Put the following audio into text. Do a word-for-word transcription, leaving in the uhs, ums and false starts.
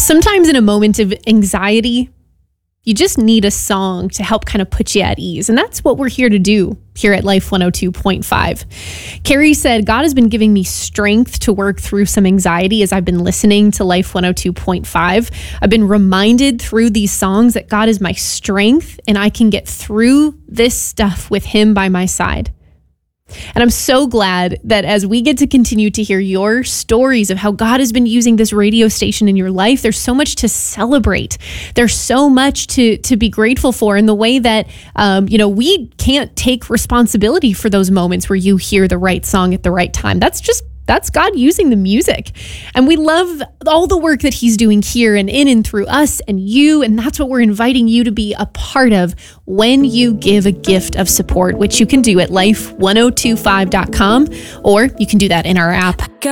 Sometimes in a moment of anxiety, you just need a song to help kind of put you at ease. And that's what we're here to do here at Life one oh two point five. Carrie said, God has been giving me strength to work through some anxiety as I've been listening to Life one oh two point five. I've been reminded through these songs that God is my strength and I can get through this stuff with Him by my side. And I'm so glad that as we get to continue to hear your stories of how God has been using this radio station in your life, there's so much to celebrate. There's so much to to be grateful for in the way that, um, you know, we can't take responsibility for those moments where you hear the right song at the right time. That's just That's God using the music. And we love all the work that He's doing here and in and through us and you. And that's what we're inviting you to be a part of when you give a gift of support, which you can do at life ten twenty-five dot com, or you can do that in our app.